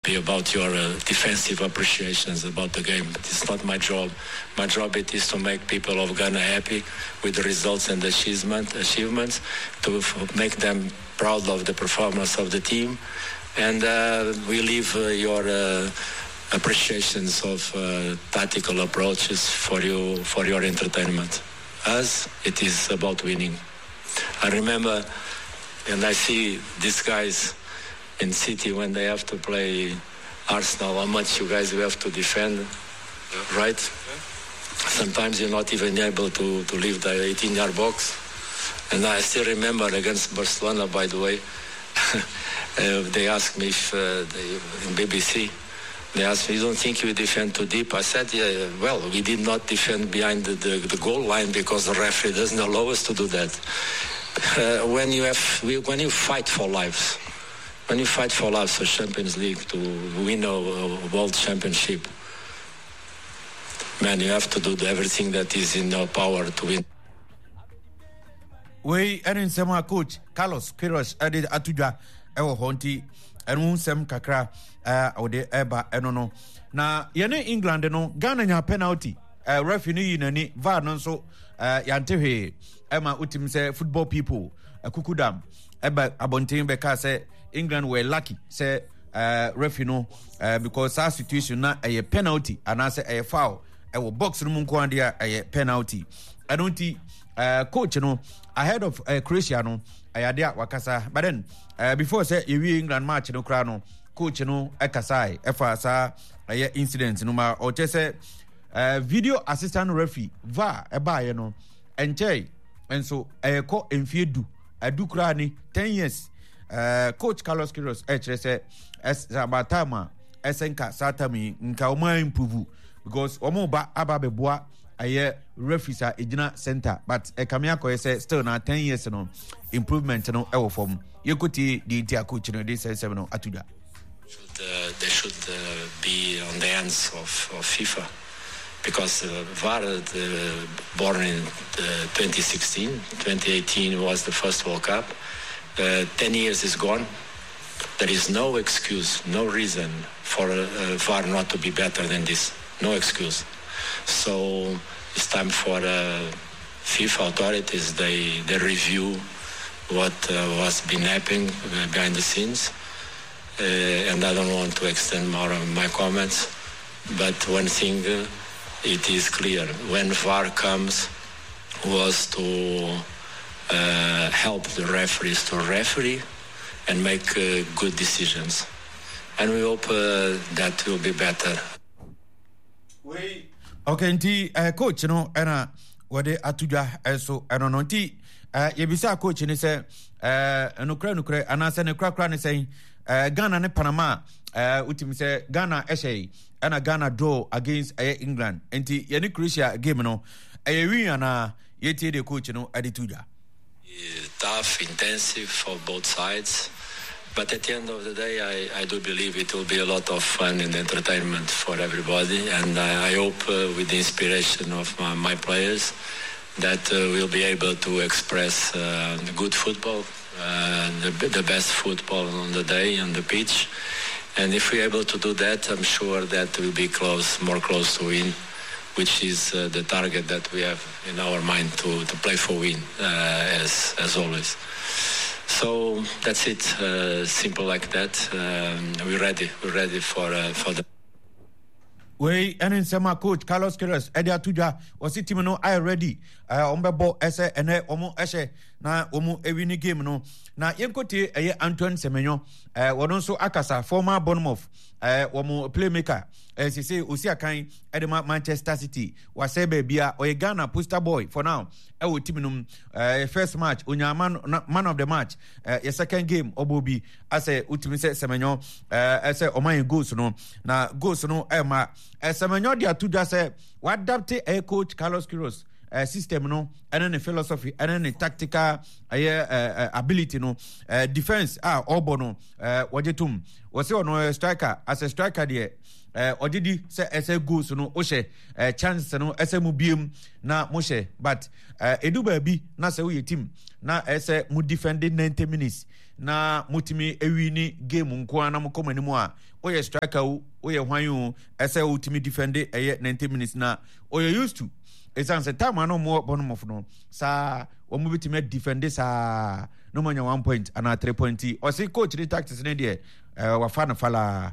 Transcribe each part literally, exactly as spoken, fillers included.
be about your uh, defensive appreciations about the game. It's not my job. My job it is to make people of Ghana happy with the results and the achievement, achievements, to f- make them proud of the performance of the team. And uh, we leave uh, your uh, appreciations of uh, tactical approaches for you, for your entertainment. Us, it is about winning. I remember, and I see these guys in City when they have to play Arsenal, how much you guys have to defend, yeah. right? Yeah. Sometimes you're not even able to, to leave the eighteen-yard box. And I still remember against Barcelona, by the way, uh, they asked me if, uh, they, in B B C, they asked me, you don't think you defend too deep? I said, yeah, well, we did not defend behind the, the, the goal line because the referee doesn't allow us to do that. Uh, when you have, when you fight for lives, when you fight for lives for Champions League to win a, a world championship, man, you have to do everything that is in your power to win. We and in some coach Carlos Queiroz added Atuja Ewo Honti and one sem kakra uh or the eba enono. Na yene England no Ghana nya penalty uh referee nani V A R no so uh yantehe ema utim say football people akukudam eba abontin be ka say England were lucky say uh referee no uh, because that situation na a penalty and I say a foul ewo box no munko andia a penalty. I don't think uh coach you know ahead of uh, Croatia no ayade wakasa but then uh, before say you England match no kra no coach no ekasai efa sa uh, incident no ma o say uh, video assistant referee V A R eba ye no enche enso e ko enfiedu adu kra ni ten years uh, coach Carlos Queiroz e chere say es about time esenka satami nka o ma improve because omo ba aba beboa aye referees a ejina center but e kamia ko say still na ten years no improvement no e wo form yekuti di ntia coach no this seven no atuda should uh, they should uh, be on the hands of, of FIFA because uh, V A R uh, born in uh, twenty sixteen twenty eighteen was the first World Cup. Uh, ten years is gone. There is no excuse, no reason for uh, V A R not to be better than this. No excuse. So it's time for uh, FIFA authorities, they, they review what uh, was been happening uh, behind the scenes. Uh, and I don't want to extend more of my comments. But one thing, uh, it is clear. When V A R comes, was to uh, help the referees to referee and make uh, good decisions. And we hope uh, that will be better. We okay, nti uh, coach no ena wade atuja eso eno no nti uh, yebisa coach ni say uh, nukre nukre anase ne kra kra ni say uh, Ghana ne Panama uh, utim say Ghana ehye ena Ghana draw against uh, England nti ye ni Croatia game no e win ana yeti de coach no adituja tough, intensive for both sides. But at the end of the day, I, I do believe it will be a lot of fun and entertainment for everybody. And I, I hope uh, with the inspiration of my, my players that uh, we'll be able to express uh, good football, uh, the, the best football on the day, on the pitch. And if we're able to do that, I'm sure that we'll be close, more close to win, which is uh, the target that we have in our mind to, to play for win, uh, as, as always. So that's it, uh, simple like that. Um, we're ready. We're ready for uh, for the. We and in sema coach Carlos Queiroz Eddie Atuja was it team no I ready. Uh, ombebo ese ene omo eshe na omo ewini game no. Na yenkote eye Antoine Semenyo. Uh, wadon so akasa former Bournemouth. Uh, omo playmaker. Uh, si say osi akan edema Manchester City. Wase bebia oye Ghana poster boy for now. Ewo team no uh, first match onya man, man of the match. Uh, your second game obobi ase utimi se Semenyo uh, ase oman goals no. Na goals no ema uh, Semenyo dia tuja se wadapte a coach Carlos Queiroz uh, system no and then the philosophy and then the tactical uh, uh, ability no uh, defense ah obo no uh, wajetum wase ono striker as a striker there uh, odidi se ese goals no ohye uh, chance no ese mu biem na mohye but uh, edu ba bi na se we team na ese mu defending ninety minutes na mutimi ewi ni game nko ana mo komani mu a oye striker wo oye hwan yo ese ultimate defender eye ninety minutes na oye used to esan se time no mo bono of no sa omo bitime defender sa no manya one point and three point o say coach the tactics ne de wa fa na fala.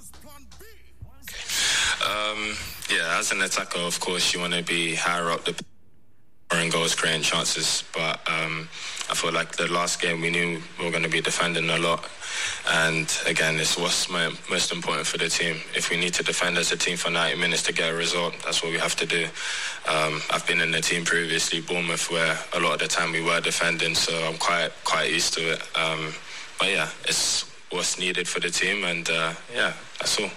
um yeah, as an attacker of course you want to be higher up the scoring goals, creating chances, but um, I feel like the last game we knew we were going to be defending a lot, and again, it's what's my, most important for the team. If we need to defend as a team for ninety minutes to get a result, that's what we have to do. Um, I've been in the team previously, Bournemouth, where a lot of the time we were defending, so I'm quite quite used to it. Um, but yeah, it's what's needed for the team, and uh, yeah, that's all.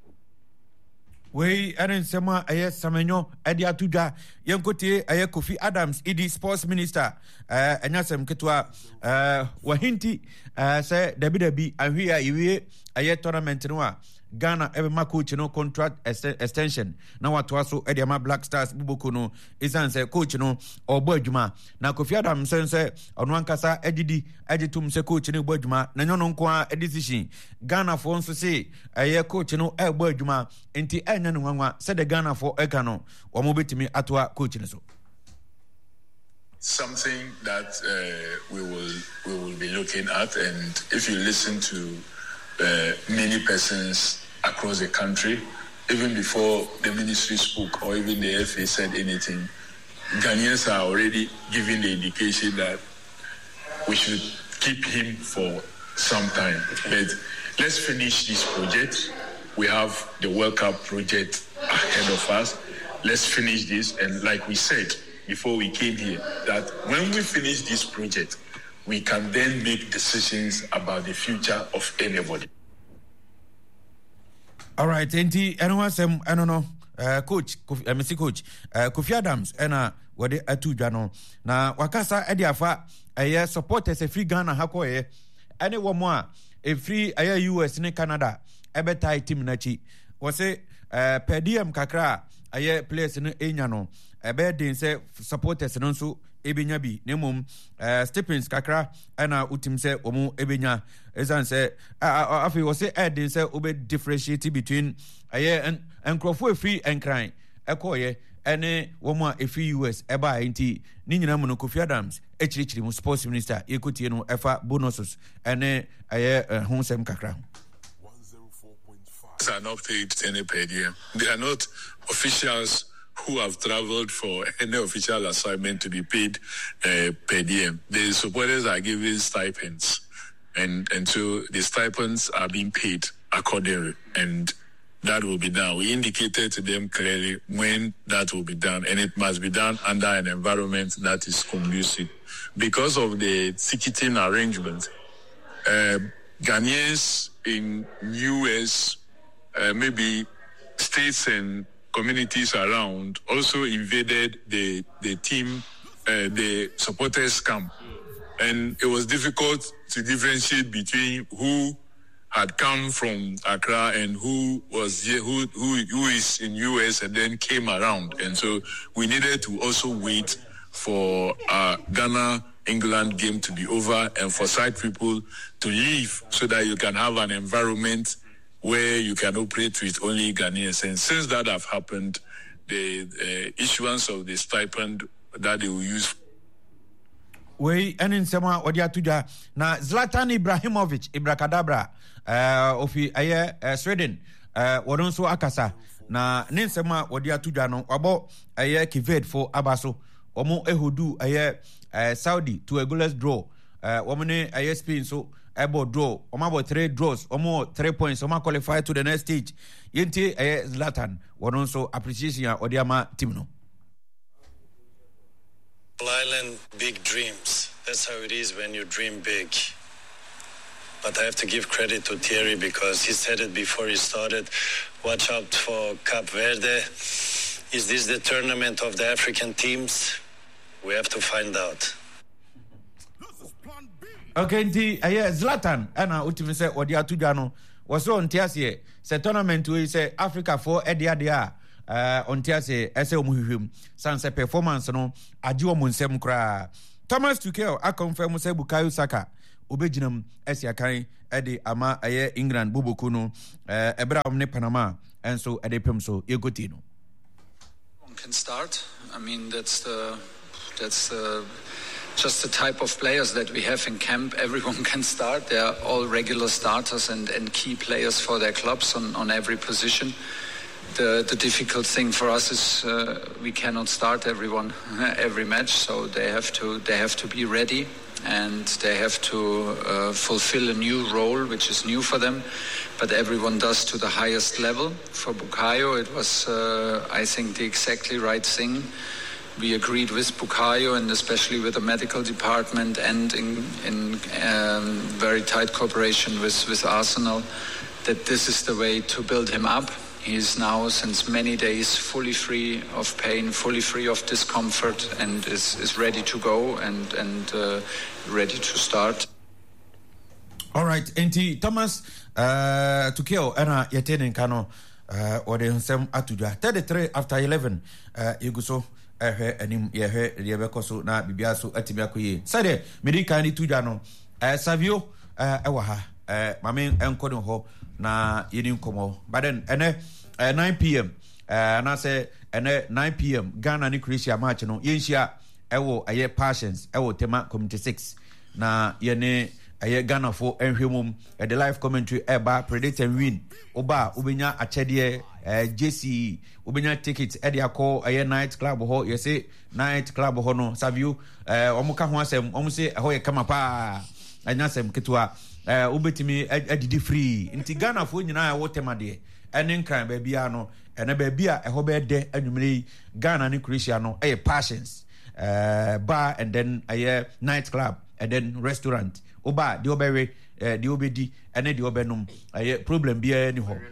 We aren sema aye samenyo edi atuja yenkotie aye Kofi Adams idi sports minister eh enyasem ketwa eh wahinti eh se dabi dabi ahwia iwie aye tournament no a Ghana ebe ma coach no contract extension na watu aso edi ama Black Stars buboko no isan se coach no obo adwuma na Kofi Adams sense ono ankasa edidi egitum se coach no obo adwuma na nyono nko a decision Ghana for nso se aye coach no ebo adwuma enti enya no nwanwa se de Ghana for eka no omo betimi atoa coach no so. Something that uh, we will we will be looking at, and if you listen to uh, many persons across the country, even before the ministry spoke or even the F A said anything, Ghanaians are already giving the indication that we should keep him for some time. But let's finish this project. We have the World Cup project ahead of us. Let's finish this, and like we said before we came here, that when we finish this project, we can then make decisions about the future of anybody. All right, enti eno asem eno no uh, coach Kofi, uh, Mister Coach uh, Kofi Adams ena wode atu dwa no na wakasa edi afa eye supporters e free Ghana hako ye ene wo mo a e free eye U S ne Canada ebe tie team na chi wo se uh, per diem kakra eye players no enya no ebe den se supporters no so ebenya bi nemum uh, Stepens kakra ana utim se omu ebenya esan se afi wo se edin se obe differentiate between aye en enkrofo free enkran ekoye ene wo mu a free U S eba enti ni nyina mu no Kofi Adams echirichiri mu sports minister ekotie no efa bonuses ene aye honsem kakra are not paid any per diem. They are not officials who have traveled for any official assignment to be paid uh, per diem. The supporters are given stipends, and, and so the stipends are being paid accordingly, and that will be done. We indicated to them clearly when that will be done, and it must be done under an environment that is conducive. Because of the ticketing arrangement, uh, Ghanaians in U S, uh, maybe states and communities around also invaded the the team, uh, the supporters camp, and it was difficult to differentiate between who had come from Accra and who was who who who is in U S and then came around, and so we needed to also wait for uh, Ghana England game to be over and for side people to leave so that you can have an environment where you can operate with only Ghanaians. And since that have happened, the uh, issuance of the stipend that they will use. We enin sema odi atuja na Zlatan Ibrahimovic Ibrakadabra uh, ofi aye uh, Sweden uh, wodon so akasa na nin sema odi atuja no obo aye Kived for Abaso omo ehudu aye uh, Saudi to a goalless draw uh, womne aye Spain so able draw omo about three draws omo three points omo qualify to the next stage yenti aye Zlatan wodon so appreciation ya odi ama team no. Island, big dreams. That's how it is when you dream big. But I have to give credit to Thierry because he said it before he started. Watch out for Cape Verde. Is this the tournament of the African teams? We have to find out. Okay, nti aye Zlatan ana ultimate say odi atuja no was so ntiase se tournament we say Africa for edia dia uh ontiase ese omuhwehwem sanse performance no age o munsem kra. Thomas Tuchel a confirm say Bukayo Saka obejinam asiakan ede ama aye England boboku no eh ebra omne Panama and so ede pem so yegotino can start. I mean that's the that's the just the type of players that we have in camp. Everyone can start. They are all regular starters and, and key players for their clubs on, on every position. The the difficult thing for us is uh, we cannot start everyone every match, so they have to they have to be ready and they have to uh, fulfill a new role, which is new for them. But everyone does to the highest level. For Bukayo, it was uh, I think the exactly right thing. We agreed with Bukayo and especially with the medical department and in, in um, very tight cooperation with, with Arsenal that this is the way to build him up. He is now since many days fully free of pain, fully free of discomfort and is, is ready to go and, and uh, ready to start. All right, Enti Thomas uh, Tukeo Ana Yetenen Kano uh, or the Sem Atuja thirty-three after eleven uh, Yuguso. Eh enim ye he de be koso na bibia so atimi akoye sade medika ni tuja no eh savio eh ewa ha eh mame enkodon ho na yeni nkomo but then ene nine p.m. eh na say ene nine p.m. Ghana ni Croatia match no yenhia ewo aye Passions ewo Tema Community six na yene aye Ghana fo enhwemum e the live commentary eba predict and win oba obenya achede eh J C E ubenya ticket e dia call aye night club ho you say night club ho no savio eh omuka ho asem omu say ho ye kama pa anya asem ketwa eh ubetimi adidi free nti Ghana fo nyina ya wo Tema de ene nkran ba bia no ene ba bia e ho be de anwumre Ghana ni Croatia no aye Passions uh bar and then aye night club and then restaurant oba de obewe eh de obedi ene de obenum aye problem bia ni ho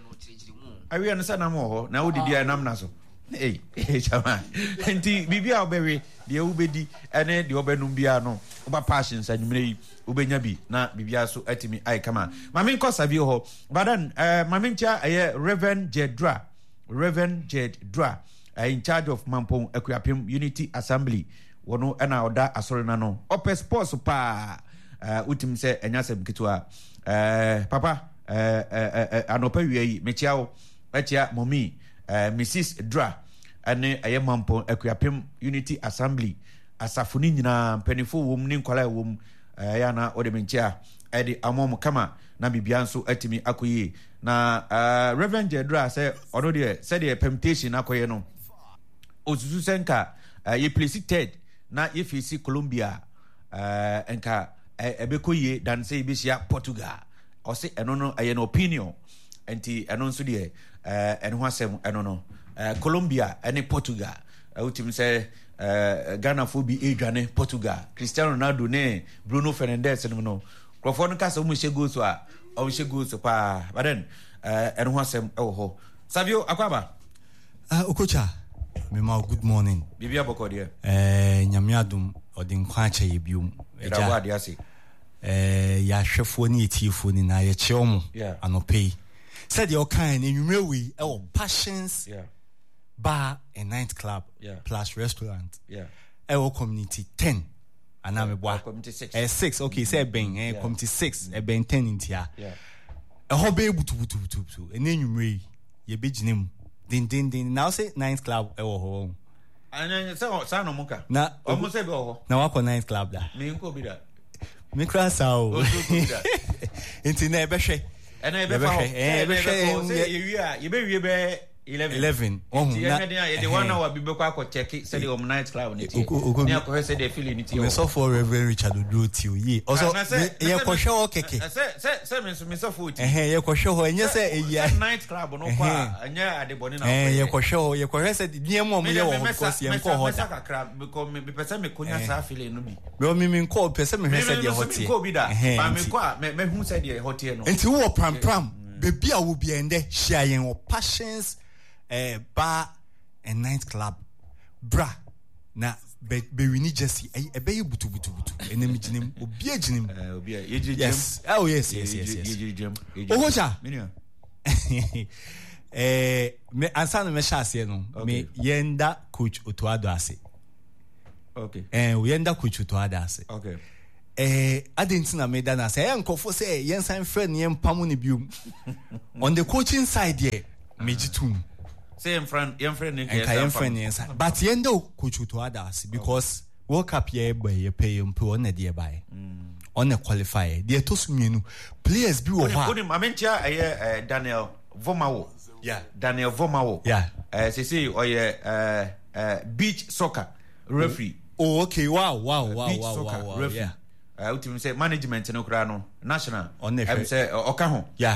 awi an sana mo ho na wo didi anam na so eh eh chama enti bibia obewe de obedi ene de obenum bia no oba Passions anwumre ubenya bi na bibia so atimi ai kama mame nkosa bi ho badan eh mame ncha aye Reverend Jedra Reverend Jedra in charge of Mampong Akuapem Unity Assembly wono ana oda asore na no ope sports pa uh, utim se enyasem kitwa uh, papa uh, uh, uh, anopa wiei mechiao achia momi uh, Missus Dra ane aye Mampong Akuapem Unity Assembly asafuni nyina penifo wom ni nkwala wom uh, ya na ode menchia edi amom kama na bibia nso atimi akoyi na uh, Reverend Jedra say odo de say the permutation akoye no osusu senka uh, ye place third na ye face Colombia uh, enka ebekoye uh, dan say bisia Portugal o say eno no aye no opinion enti eno nso de uh, eno ho asem eno no uh, Colombia ene Portugal uh, utim say uh, Ghana fo bi edwane Portugal Cristiano Ronaldo ne Bruno Fernandes no no krofo no kasa mo shego so a o shego so pa but then uh, eno ho asem e wo ho Savio Akwaba uh, Okocha Mema, good morning. Bibia boko dia. Eh nyamiadum odin kwache yebium. Eja wa dia si. Eh ya hwefo ni etifo ni na ye cheomo anope. Said your kind in Umewi e Passions yeah. Bar and night club yeah. plus restaurant. Yeah. E community ten. Aname boa. Community six. Eh six okay say ben eh community six e ben ten intia. Yeah. E ho be butu butu butu butu. Ene Umewi ye beginem. Din din din now say ninth club e wo ho anya say say no muka na omo say be ho na wa ko ninth club da me nko bi da me kra sa o enti na e be hwe e na e be fa ho e be hwe say ye wi a ye be wi be eleven eleven oh na ye de one hour bi be kwa ko check say the om night club ni ti ni akọ say the feeling ni ti me so for Reverend Richard Odoti o ye also ye ko hwe o keke say say say me so me so for ti eh ye ko hwe ho enye say e night club no kwa anya adeboni na eh ye ko hwe ho ye ko hwe say die mo mo ye wo because ye nko ho da kakra because me pese me konya sa feeling no bi me me me nko pese me hwe say die ho ti ko bi da ba me kwa me me hu say die ho ti no enti wo pram pram bebi a wo bi ende hia yen wo Passions eh bar and night club bra na be be wini Jesse e be ye butu butu butu enemi ginem obi aginem eh obi ye ginem yes oh yes yes yes yes ye ginem oh cha menua eh me ansa no me shase no me yenda coach Otuado ase okay eh we yenda coach Otuado ase okay eh adentina meda na say enkofo say yensan friend yen pamu ne biom on the coaching side here mejitum say yen friend yen friend ne yen friend yensan but yendo coach Otuado because World Cup here boy you pay him po on the buy on the qualifier the to sumienu players bi wo ha oni mamentia eh Daniel Vomawo yeah Daniel Vomawo yeah eh say say oye eh uh, beach soccer referee. Oh, okay. Wow, wow, wow, beach wow, soccer wow, wow. Referee. Yeah. Uh, ultimate say management no kra no national. On the I'm say Okaho. Yeah.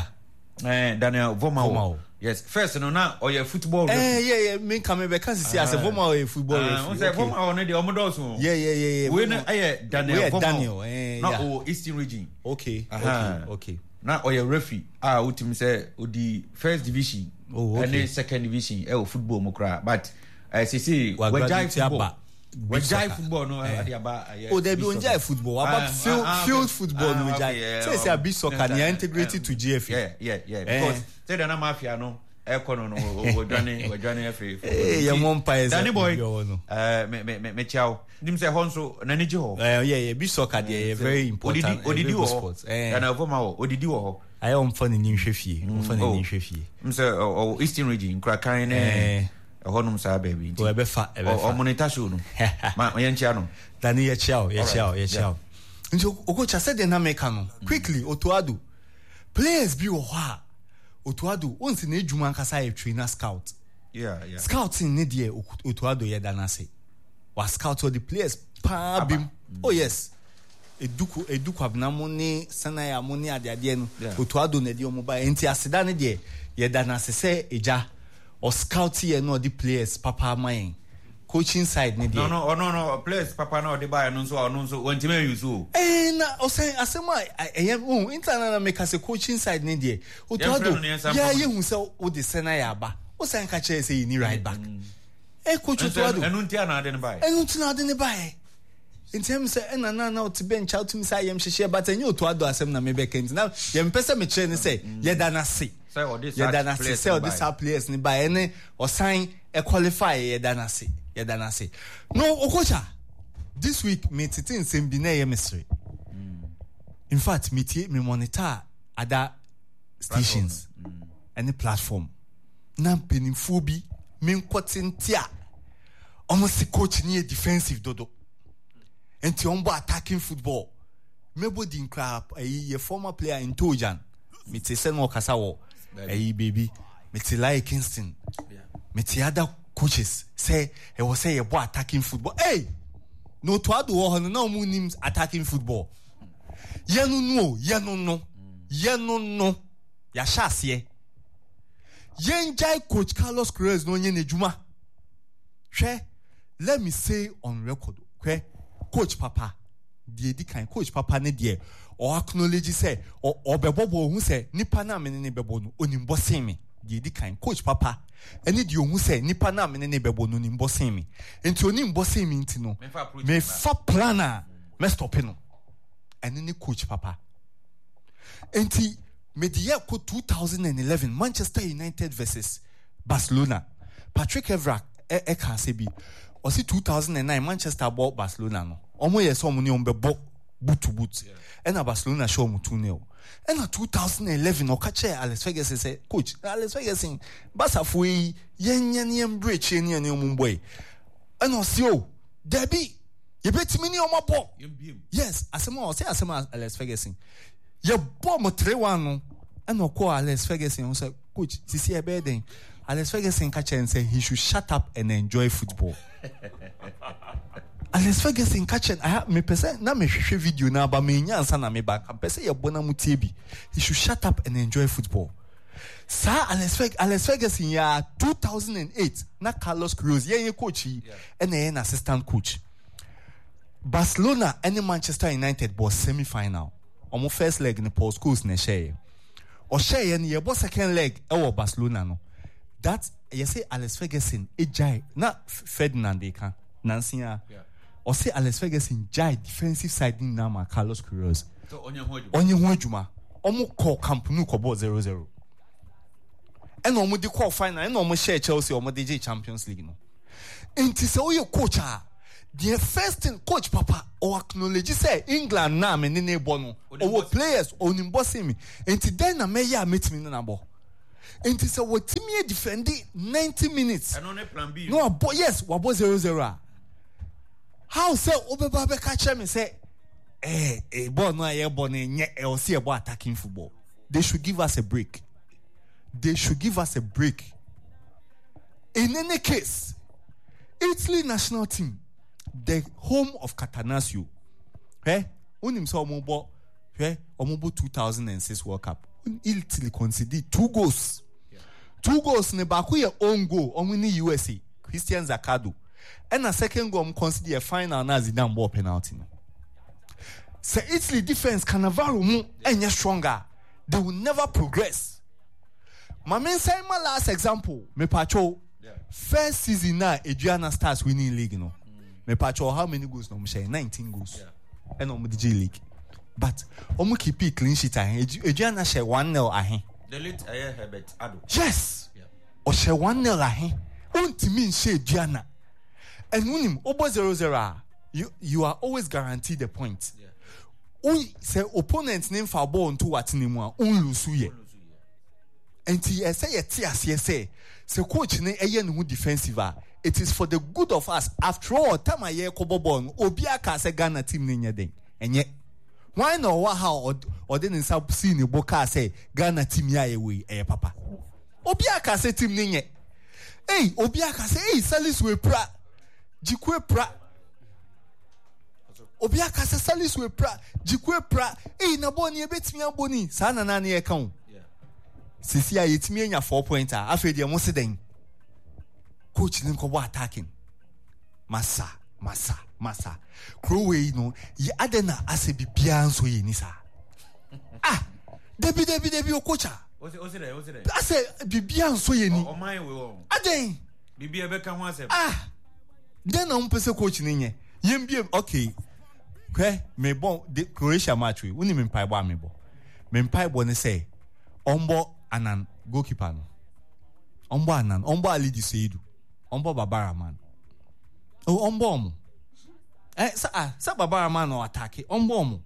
Eh Daniel Vomawo. Vomawo. Yes. First no na or your football. Eh yeah yeah. Me come be can see as a Vomawo a football referee. Uh, say Vomawo no dey omodo so. Yeah yeah yeah yeah. We no eh Daniel Vomawo. Daniel. Eh. Na o Eastern region. Okay. Okay. Okay. Na or your referee. Ah ultimate say odi first division. Oh okay. And then second division eh football mo kra but I see see we jive football. We jive football no ade aba. Oh there be on jive football about field field football no jive. Say say a beach soccer near integrated to G F A. Yeah yeah yeah because say the na mafia no e kono no we dwane we dwane F A. Eh ya mon pa ese. Danny boy. Eh me me me chao. Nim say honso na ni ji ho. Eh yeah yeah beach soccer there very important. Odidi odidi ho. Eh na Voma ho odidi ho. I am funny ni hwefie. Mo funny ni hwefie. M say o Eastern region krakan ne honum sa baby. O ebe fa ebe fa. O monitor show no. Ma yen chia no. Dani ye chia, ye chia, ye chia. Nti okocha said the na make no. Quickly Otuado. Players bi wo ha. Otuado once na ejuma nkasa ye trainer scout. Yeah, yeah. Scouting ne de Otuado ye dana say. Was scout all the players pa bim. Oh yes. Eduku eduku abnamo ne sanaya mo ne ade ade no. Otuado na de omo ba enti aseda ne de ye dana se eja. Or scout here no the players papa mine coaching side ne no no no no players papa no the buy no so no so won time use o eh na o say asema eh oh internal make as a coaching side ne there Otuado yeah ye hu say o de sena ya ba o say nka che say ni right back eh coach Otuado enu ntia na ade ne buy enu ntia na ade ne buy in terms say na na na to bench out to me say yem hye but enye Otuado asem na me be kent now yem pese me chere ne say ye da na say say all this players say all this players ni by any or sign a qualify ye dana say ye dana say no okocha this week me titin sem bi na ye mystery in fact me tie me monitor other stations mm. any platform na penifo bi me nkwotintia almost coach ni defensive dodo enti on bo attacking football mebo din crap a former player in Tojan me te say no kasa wo hey baby Metila Kingston yeah meti other coaches say he was say about attacking football hey no Otuado ho no na mu nim attacking football ye no no ye no no ye no no ya shase ye njai coach Carlos Queiroz no nye nejuma hwe let me say on record hwe coach papa die di kan coach papa ne die or acknowledge say or obebobo hu say nipa na me ne bebo no onimbo sen me die di kan coach papa eni die hu say nipa na me ne bebo no onimbo sen me enti onimbo sen me enti no me fa planner me stop no eni ne coach papa enti me die ko two thousand eleven Manchester United versus Barcelona Patrick Evra e, e ka se bi o si two thousand nine Manchester ball Barcelona no omo ye so omo ne ombebo boot to boot and Barcelona show mu two nil and two thousand eleven o kache Alex Ferguson say coach Alex Ferguson Barca foi yen yen yen breach yen yen omo boy and o si o debi ye betimi ni omo ball yes asema o say asema Alex Ferguson ye ball mo three one no and o call Alex Ferguson say coach sisi e be den Alex Ferguson kache and say he should shut up and enjoy football. Alex Ferguson catching I have me person na me hwehwe video na ba me nya ansa na me ba kan person ye bona mutie bi he should shut up and enjoy football. Sir Alex Ferguson Alex Ferguson ya two thousand eight na Carlos Queiroz ye coach yi and an assistant coach. Barcelona and Manchester United was semi final. Omo first leg in Paul Scholes na share. O share ni ye bo second leg e wo Barcelona no. That you say Alex Ferguson e jai na Ferdinand de kan Nansia. Yeah. Or say Alex Ferguson jai defensive side in nama Carlos Queiroz. So onye ho adwuma. Onye ho adwuma. Omo call Camp Nou ko ball zero zero. And omo di call final and omo share Chelsea omo D J Champions League no. Enti se oye coach ah the first thing coach papa or acknowledge say England na me ne bono or players on imbossing me until then na me ya meet me na bo until say what team defend ninety minutes and on a plan B no but yes wabo zero zero how say obeba be catch me say eh eh ball no aye ball na e see about attacking football. They should give us a break. They should give us a break. In any case, Italy national team, the home of Catanaccio, eh? Unim saw omobo, eh? Omobo two thousand six World Cup. Italy conceded two goals. Yeah. Two goals ne baku ye own goal. Omini U S A, Christian Zakado, and a second goal conceded a final na Zidane ball penalty. So Italy defense Cannavaro mu enya stronger. They will never progress. My main say my last example, me pacho. Yeah. First season now, Adriana starts winning league, you know. Mm. Me pacho, how many goals? No, me say nineteen goals. Yeah. And on the G League, but omu keep it clean sheet. Adriana share one nil ahe. The late Ayer Herbert Ado. Yes. Yeah. Or share one nil ahe. Unti mean share Adriana. And unim obo zero zero. You you are always guaranteed the point. Yeah. Un say opponent name for ball into what anymore. Un lose ye. And he say a tears yes say. So coach ne eye no defensive. It is for the good of us. After all, time a year kobo bon obiaka say Ghana team ne nyeden. Enye. Why no wa how or or then in sub see ni boka say Ghana team ya we eh papa. Obiaka say team ne nye. Hey, obiaka say hey Salis we pra. Jikwe pra. Obiaka say Salis we pra. Jikwe pra. Hey na boni e betimi aboni. Sa na na ne e kan. Sisi a yetimi enya four pointer afa de mo seden coach nin ko attacking massa massa massa crowway no ye adena ase bibia nso ye ni sa ah debi debi debi o coach o se o se o se ase bibia nso ye ni o man we o aden bibia be ka ho ase ah den na mpese coach nin ye yem biem okay kwe me bon the Croatia match we uni me mpai bo amebo me mpai bo ne say ombo Anan goalkeeper no ombo anan ombo Ali Seidu ombo Babara man oh ombo mo eh sa ah sa Babara man no attack ombo mo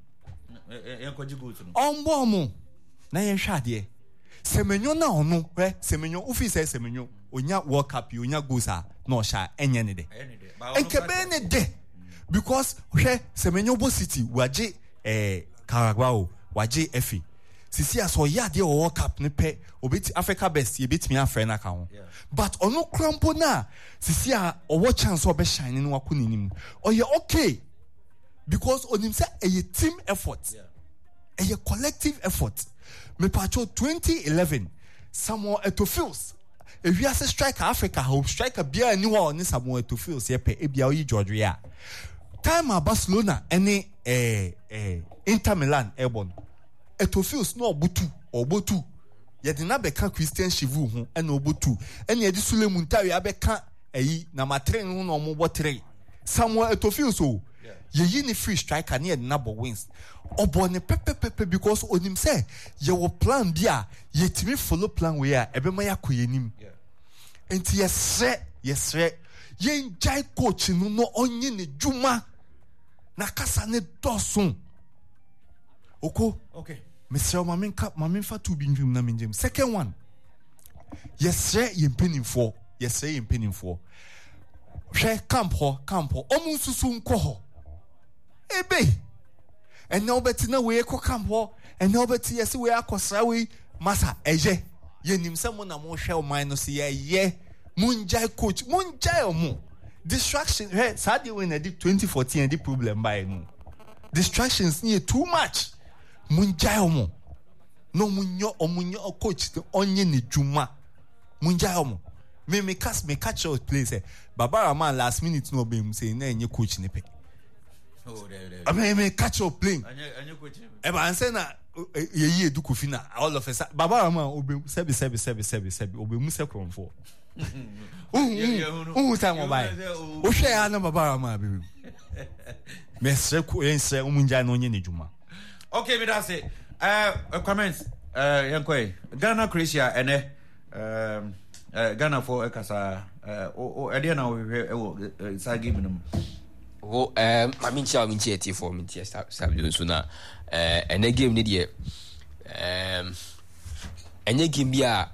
e ko jigo tu no ombo mo na ye hwa de semenyo na ono eh semenyo ofi say semenyo onya World Cup onya goals a no sha enye ne de enkebe ne de because hwe semenyo Bo City waje eh Carabao waje F Sisi aso ya de World Cup ne pe obeti Africa best ye betimi afre na ka ho but ono krampo na sisi a owo chance obe shine no akuni nim oye okay because onim say a team effort yeah. a collective effort me pacho twenty eleven Samuel Eto'o e wi ase striker Africa hope striker bia ni wa oni Samuel Eto'o ye pe e bia oyi George ya time a Barcelona any eh eh Inter Milan ebon Eto'o no obutu obutu ye de na beka Christian Chivu ho e na obutu e na ye di Suleiman Tawi abeka eyi na matre no no mo botre Samuel Eto'o so ye yi ni free striker na ye na bo wins obo ne pepe pepe because onim say ye wo plan bia ye timi follow plan we a ebe ma yakoye nim enti ye sre ye sre ye njai coach no no onye ne djuma na kasa ne dosun oko okay Mister Mamin Cap, Mamin Fatu Binjum Naminjim. Second one. Yes, sir, you're penning for. Yes, sir, you're penning for. Share camp ho, camp ho, almost soon coho. Ebe. And now betina we echo camp ho, and now bet yes, we are cosawi, massa, eje. Ye nim someone a more shell minus ye, ye. Munjai coach, Munjai or more. Distraction, hey, sadly when I did twenty fourteen, I did problem by no. Distractions near too much. Munjai omo no munyo omunyo coach the onye ni juma munjai omo me me cast me catch out place eh Babara man last minute no be him say na enye coach ne pe oh there there I mean me catch out playing anya anya coach e ba say na ye ye du kofi na all of us Babara man obe sebi sebi sebi sebi sebi obe mu se kron for oh time obai o hwe ya na Babara man be me se ku ense omunjai no onye ni juma. Okay, me that's it. Uh, uh comments. Uh, yankoi. Ghana, Croatia, and um, uh, Ghana for Ekasa. Uh, oh, oh, Ediana, we side giving them. oh um I mean cha mean cha for me tia sabi so na eh ene game ni de um enye game bi a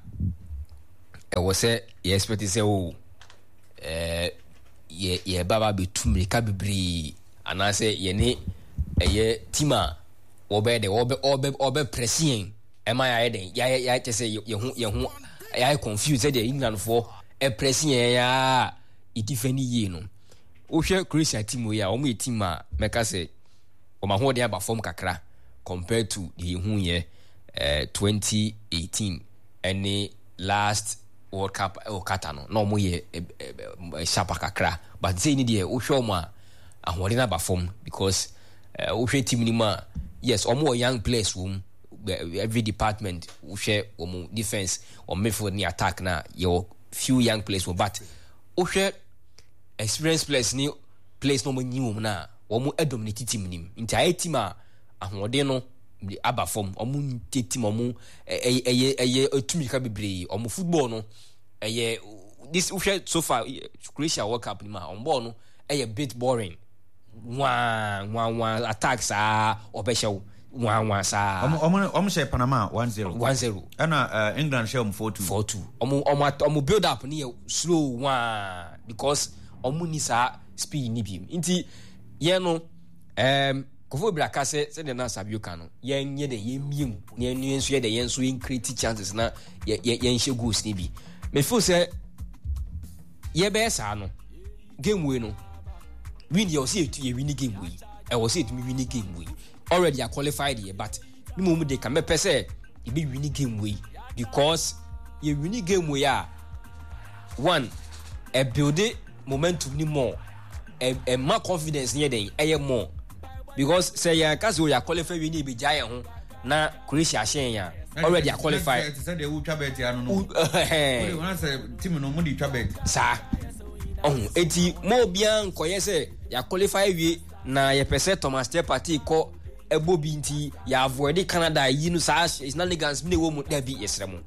e wo se ye expect say oh eh ye ye baba betum rika bibri anase ye ne eye tima obe de obe obe obe pressing am I den ya ya che say ye hu ye hu ya confused the England for e pressing ya e defend ye no o hwe Croatia team we ya o mo team a meka say o ma ho de aba form kakra compared to the hu ye eh twenty eighteen any last World Cup o kata no no mo ye sharp kakra but say ni de o hwe mo a ahode na ba form because o hwe team ni ma yes o mo young players wom every department o hwe o mo defense or midfield ni attack na your few young players but o hwe experienced players ni players no mo nyiwom na o mo dominate team nim nti ay team a ahode no aba form o mo team o mo eye eye otumi ka bebre o mo football no eye this o hwe so far Croatia World Cup ni ma on ball no eye bit boring one one one attacks ah obeshew one one sa omo omo share Panama one zero one zero ana uh, England share four two four two omo omo omo build up ni slow one because omo ni sa speed ni bi nti ye no um kofo braka se se de na sabio ka no ye nye de ye miem na enu enso ye de ye enso in create chances na ye ye nhye goals ni bi me feel say ye be sa no game we no win you see it you win game we I was it me win game we already are qualified here but me mum dey can me pese e be win game we because you win game we are one a build momentum ni more a, a more confidence near den eh more because say ya cause we are qualified we need be jay ho na Croatia shen ya already are qualified say dey ultra bet ya no no we want say team no mo dey ultra bet sa oh eti mo bia nkoye say ya qualify wie na ye pese Thomas Partey ko ebo binti ya avoid Canada yi no sa is not legans me wo mu da bi yesremo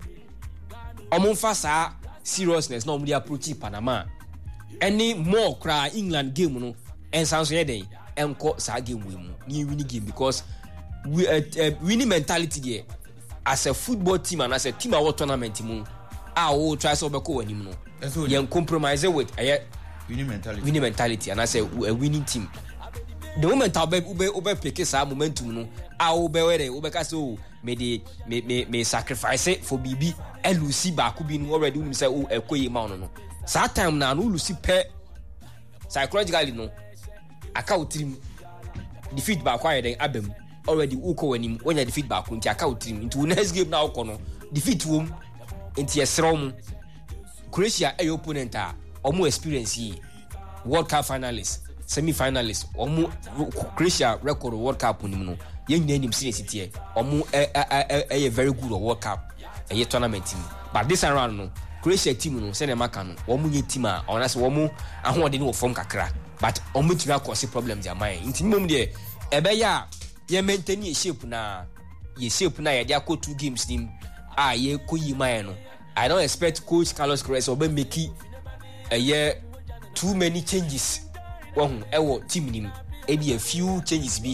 omo fa sa seriousness na omo dey approach Panama any more cry England game no ensanso ye den enko sa game we mu ni win game because we uh, uh, winning mentality there as a football team and as a team our tournament mu ah o try so be ko wanim no yen compromise with uh, winning mentality winning mentality and as a, a winning team the moment ube ube ube pick sa momentum no ah ube were ube ka so me de me me me sacrifice for bibi elusi ba ku bi no already unim say o ekoyi ma no no sa time na no lusi pe psychologically no aka utrim defeat ba kwa yeden abem already uko wanim when you defeat ba ku nti aka utrim into next game na uko no defeat wom nti yesrom Croatia a opponent a omo experience yi World Cup finalists semi finalists omo Croatia record World Cup nim no yen nyina nim serious tie omo a very good World Cup a tournament team but this round no Croatia team no say na maka no omo nye team a ona say omo ahode no form kakra but omo tumi cause problems ya man nti mom de ebe ya ye maintain ye shape na ye shape na ye dey go two games nim ah ye koyi man no I don't expect coach Carlos Queiroz to make a year too many changes one ewo team nim e be a few changes be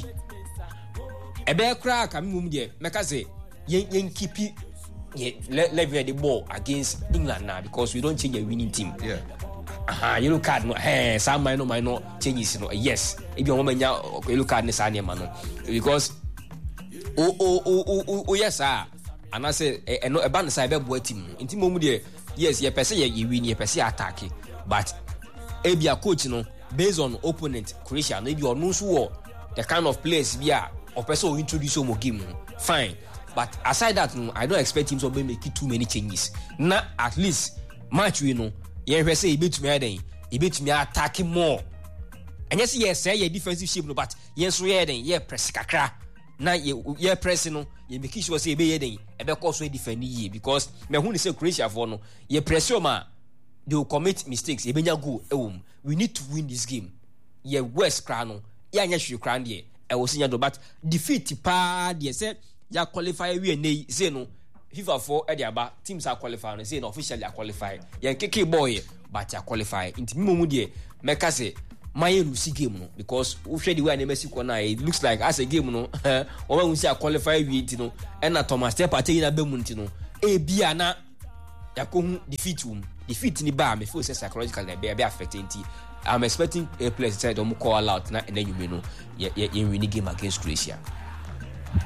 e be crack am mum de meka say yen yen keep ye level the ball against England now because we don't change a winning team yeah aha yellow card no eh some minor minor changes no yes e be o manya yellow card ne sa ne ma no because o o o o yes ah and I say eh no e ban say be boa team nti mom de yes ye pese ye win ye pese attack but e be a coach no based on opponent Croatia no be onu so wo the kind of players be a or person will introduce some game fine but aside that no I don't expect him to be make too many changes na at least match we no ye hwe say e betumi aden e betumi attack more and yes yes say ye defensive shape no but ye so ye den ye press kakra na ye ye press no ye make sure say e be ye den e be cause we defend ye because me hu ni say Croatia for no ye press o ma they will commit mistakes e benya goal ewom we need to win this game ye west cra no ya nya hwe cra de e wo sinya do but defeat pa de say ya qualify we nei say no FIFA for e de aba teams are qualify no say no officially are qualify ye keke boy but ya qualify inti mimo mu de meka say my Lucy game no because we share the way Mexico na it looks like as a game no or when we say qualify we you know and na Thomas Step party na bemunti no e bia na yakon defeat um defeat ni ba me feel say psychologically be be affecting ti I'm expecting a place inside them call out na and then you know you win the game against Croatia.